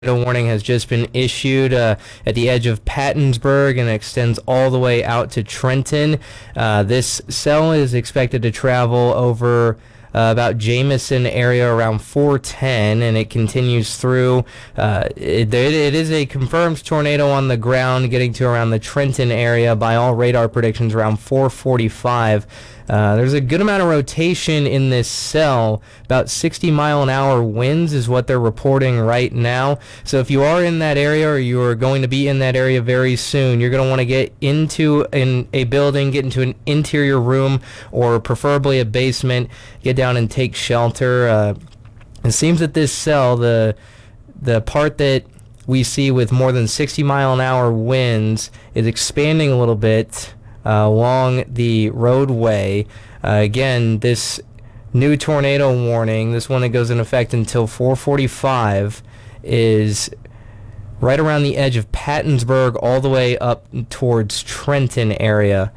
A warning has just been issued at the edge of Pattonsburg and extends all the way out to Trenton. This cell is expected to travel over about Jameson area around 4:10, and it continues through. It is a confirmed tornado on the ground, getting to around the Trenton area by all radar predictions around 4:45. There's a good amount of rotation in this cell. About 60-mile-an-hour winds is what they're reporting right now. So if you are in that area or you are going to be in that area very soon, you're going to want to get into a building, get into an interior room, or preferably a basement, get down and take shelter. It seems that this cell, the part that we see with more than 60-mile-an-hour winds, is expanding a little bit along the roadway. Again, this new tornado warning, this one that goes in effect until 4:45, is right around the edge of Pattonsburg all the way up towards Trenton area.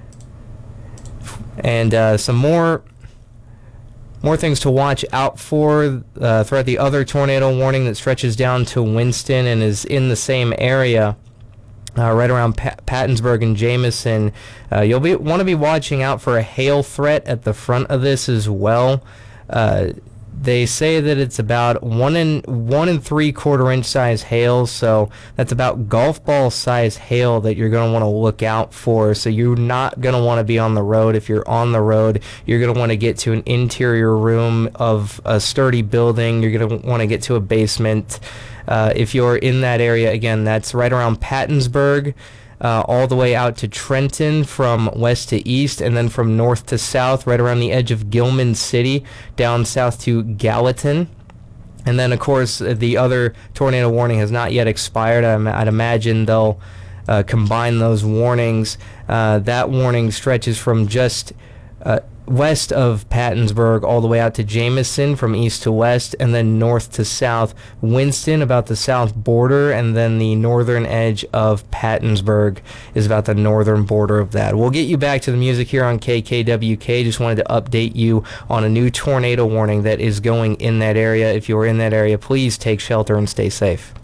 And some more things to watch out for throughout the other tornado warning that stretches down to Winston and is in the same area. Right around Pattonsburg and Jameson. You'll want to be watching out for a hail threat at the front of this as well. They say that it's about 1 3/4 inch size hail, so that's about golf ball size hail that you're going to want to look out for. So you're not going to want to be on the road. If you're on the road, you're going to want to get to an interior room of a sturdy building. You're going to want to get to a basement. If you're in that area, again, that's right around Pattonsburg, all the way out to Trenton from west to east, and then from north to south, right around the edge of Gilman City, down south to Gallatin. And then, of course, the other tornado warning has not yet expired. I'd imagine they'll combine those warnings. That warning stretches from just west of Pattonsburg all the way out to Jameson from east to west, and then north to south. Winston about the south border, and then the northern edge of Pattonsburg is about the northern border of that. We'll get you back to the music here on KKWK. Just wanted to update you on a new tornado warning that is going in that area. If you're in that area, please take shelter and stay safe.